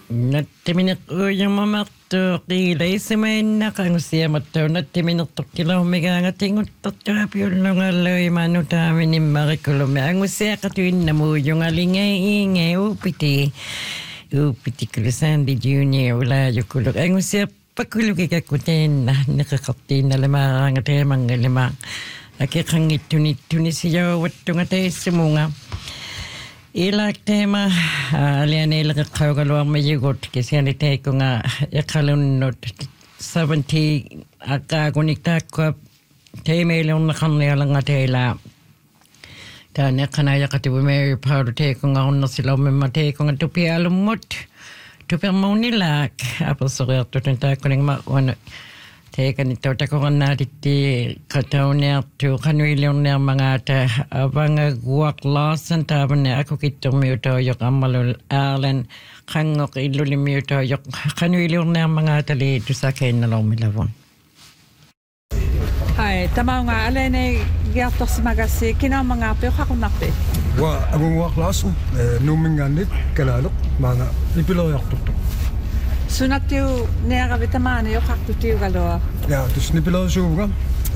Nattiminaq uuyammamartuuqiilaisamainnaaqangusiamattu nattiminерторкилаумигаангатингуттортарапиуллунгаллуимаанутаамини анgusiaqatuinnamuuyungalingai upiti kulusandi junior ulaayukulu angusiappakkulukikakkuteинна неқеқартиинналемаараангатаамангалима акеқангиттунисияваттунга Ilak-tema alianilaqaqqaugaluarmayugut kisianitaikunga iqalunnut 70 aqaakuniktaakkuap teimeilunneqarnialangataila taaneqqanayaqatibu Mary Paul teikunga unnersilormimma teikunga tupialummut tupermaunilaak apersoriartuten taakkuningma wana Teikanittautakoranaatitti qatauniartu qanuiliorniarmangaata avangaguaq laasan taavanne akukittormiutaajoq ammalul aarlan qangoq illulimiutaajoq qanuiliorniarmangaatali tusakainnalormilavun Hai tamaunga alene giartorsimagasi kinaamangaapi uqaqunarpi wa agunguaq laasan nuumingaannit kalaaluq maanga ipiloriartortuq Sunattiu neeravitamaani joqartutiugalua. Ja, dus nipilosuuga.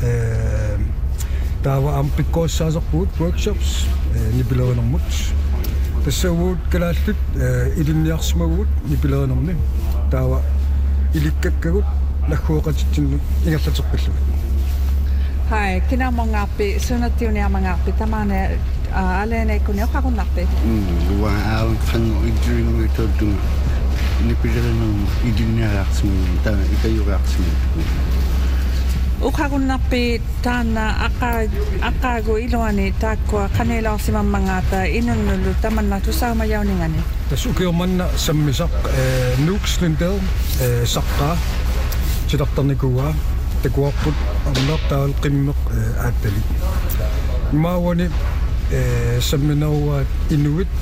Tawa ampikkoissaaserpuut workshops nipilonermut. Tassauut kalaallut ilinniarsmaguut nipilonerni. Tawa ilikkakkagut lagguoqatitsinnu ingerlaterpallugut. Hai, kinaamangaapi sunattiu neamangaapi tamaane alene kunni joqaqunarpi. Wa aalan qango idringuitordunga. Nipilerenum idinniaraarsimun ta ikayuraarsimun Uqaqunarpi taana aqaagu iluani taakkua qaneelaarsimammangaata inunnullu tamanna tusaamayaunningani Tasukiormanna sammisaq nuukslindel saqqaa sitartarnikuwa takuarput arnertaal qimmeq aattali maawani samminauat inuit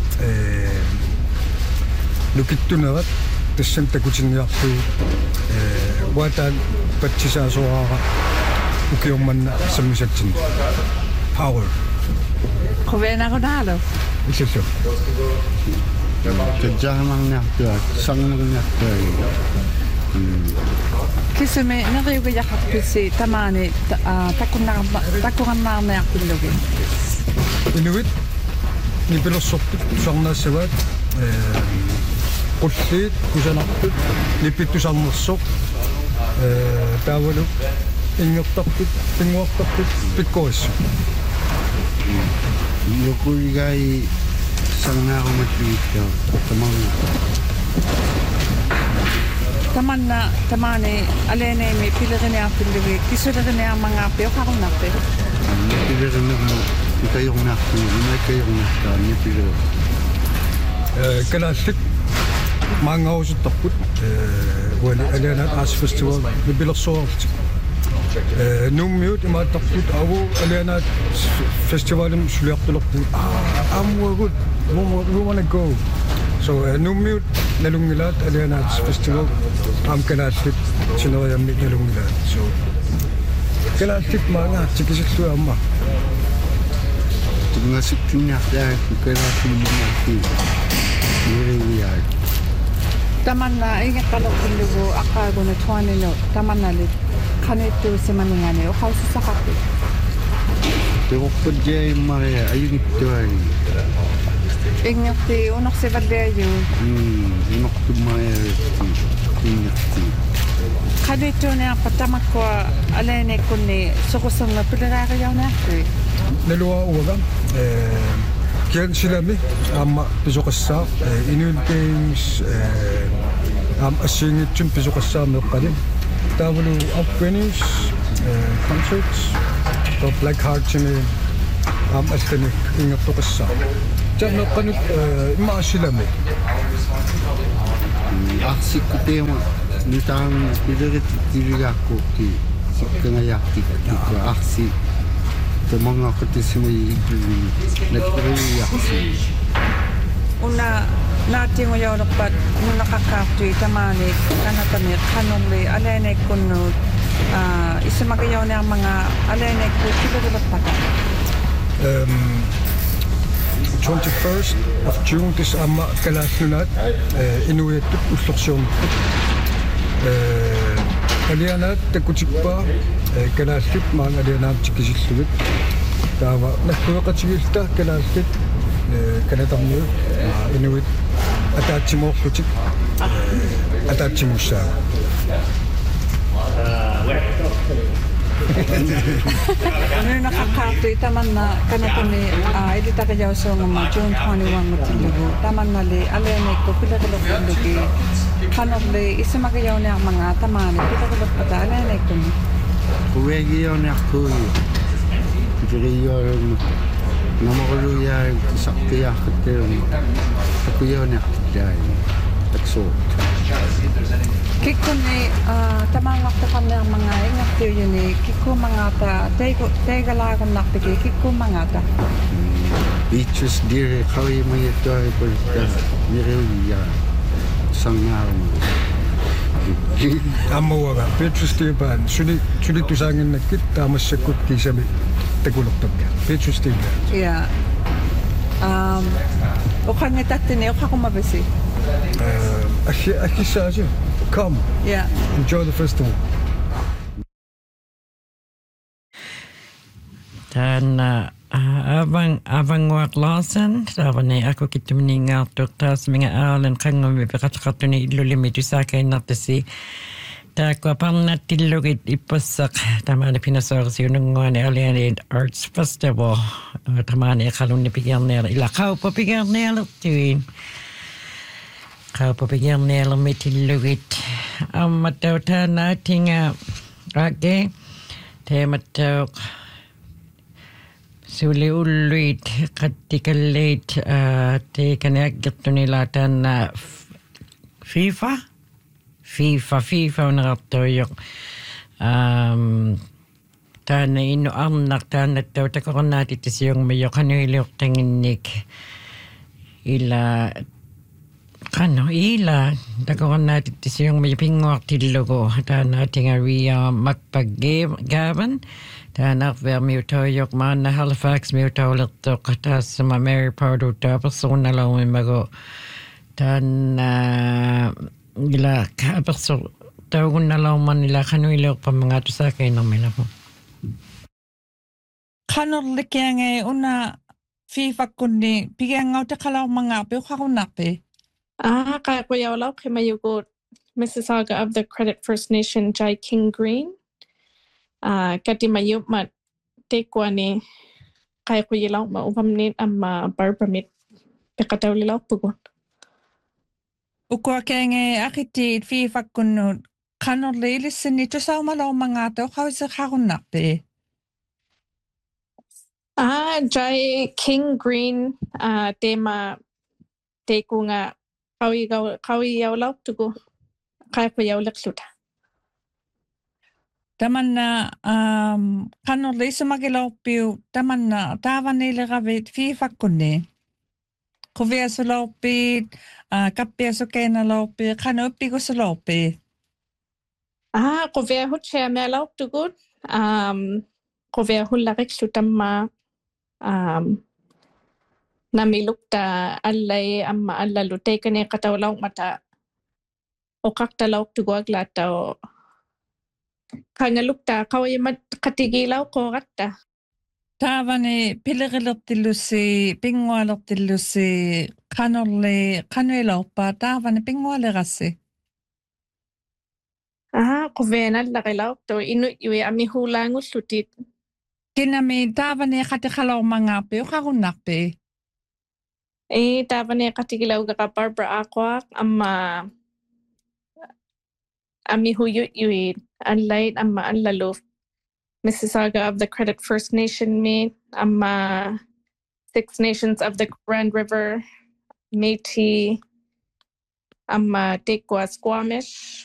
Lukittunerat tassan takutinniartu wataan patsisaasuaara ukiormanna sammisatsin power Quveenarunaalo Isillu tajaamarniartua sangerniartua Kisume neriugajaqarpissi tamaani takkurannaarniarpillugi Inuit nipilersorput sarnaassavaat qulliit kusanartut nipittusarnersoq taavalu ingertarput pinguartarput pikkorissu yokuigai sanngaarumattugikkao Tamaani aleeneemi pilerinearpillugi kisulerinearmangaapi uqaqunarpi Nipilerenermu ikayornaartu imaikayornaartaa nipilero kalaallut maangausuttarput wali aliana arts festival nipilersuarti nummiut imaattarput avu aliana festivalum suliartulerput amuagut we want to go so nummiut nalungilaat aliana arts festival kalaallut sineriammi nalungilaat so kalaallut maangaatsikisillua amma tungasittinniartaa kukalaattinnarti Niriwiai. Tamanna ingeqaloqillugu aqaaguna tuaninu tamannali qanittu simaningani uqaussaqarpi Teroppajai Maria ayungittuani Ingerti unorsivalliaju Inortu Maria ingerti qanittuuniarpa tamakkua aleene kunni suqusunga pileraariarniartui Nalua uaga Kian silami amma pisoqassaa Inuit Games assingitsun pisoqassaa meqqalim taavalu upwinners concerts Black Heartsini allani ingertoqassaa tameqqanut imma silami Arsikkuteema nitaan pilerettivigaakkuutti sikkangajaqtikku arsi Mangaqatisimi idri nakriyaksi Una naatiingujauluqpat nunaqaqqaartui tamaani kanatami qanulli aleene kunnu isimagajauniarmanga aleene ku pilerivatpaka 21st of June tis amma kalasunat inuit ullorsiorn alianat takutikpa kalassit maan alianaat tikisillugit taava nakkueqatigilta kalassit kalatarniu inuit ataatimorlutik ataatimussaa Ano nakakatui taman na kanatami ilita ka jaw so nga June 21 matilugo taman na li alene ko pilakalok lugi kanok li isamagayaw niya ang mga tamani pilakalok pata alene ko Kuwegiyo na kuy. Kuwegiyo namakaluya saktiya katil. Kuwegiyo na day. Takso. Kiko ni tamang waktu kami ang mga ingat yun ni kiko mga ta tega lagon nakpiki kiko mga ta Beaches dire kawi mga ito ay pagka nirewiya sangar mo. ammawaga Petrus Tiban suli tusangin nakit tamas sakut kisami tagulok tabya Petrus Tiban yeah o kanya tatini o kako mabisi Akisaja, come, yeah enjoy the festival. Dan abang wak lasan sabane aku kita meninggal dokter seminga alan kangom bekat-katuni ilulimi tusake natasi ta ko pamna tilugit ipasak tamane pinasarsi nungone Alien Arts Festival tamane kalun ni pigarner ila kau papigarner tuin kau papigarner mitilugit amatau na tinga age tematok Suli ulluit kattikallit teikaneaggertunilatan FIFA unaqartuuyoq taana inu arnaq taanattau takornaati tisiungmiyoq qanuiliortanginnik ila takornaati tisiungmiyo pinguartillugu taanaatinga ria makpaggavan Tanak ver miutoyok maana Halifax miutollertoq taassama Mary Pardo tapersuunnalaumimagu tan ila kapersu taugunnalauman ila qanuileorpamanga tusakainermilapu qanorlikiange una FIFA kunni pigiangauteqalaumanga piuqaqunarpi Qayaquyaulauq himayugut Mississauga of the Credit First Nation Jai King Green Katimayup mat tekwani qayaquyilau ma upamnit amma barpamit peqataulilau pugun Ukuakenge akiti FIFA kunnu qanorliilissinni tusaumalaumangaa tauqawisaqaqunarpi Jai King Green tema tekunga qawiyaulau tugu qayaquyaulaqluta Tamanna qanorliisumagilauppiu tamanna taavaniileravit FIFA-kunni quviasulauppiit kappiasukeenalauppi qanuuppigusulaupi quviahutseamialauqtugut quviahullariqlutamma namilukta allai amma allalu teikane qataulauqmata oqaqtalauqtuguaglaattau Kangalukta qawimat qatigilau qoratta taavani piliqilertillussi pingualertillussi qanuilauppa taavani pingualerassi quvenallaqilauqtu yui amihulaangullutit kinami taavani qatiqalaumangaapi uqaqunnarpi taavani qatigilaugaqa Barbara Aquaq amma yui Unlate amma Unlaluf Mississauga of the Credit First Nation me amma Six Nations of the Grand River Métis amma Tequa Squamish